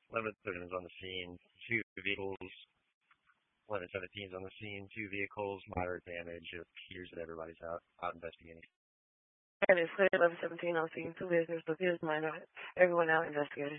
11:13 is on the scene. Two vehicles. 11:17 is on the scene. Two vehicles. Moderate damage. It appears that everybody's out investigating. That is clear. 11:17 on scene. Two visitors. Appears minor. Everyone out investigating.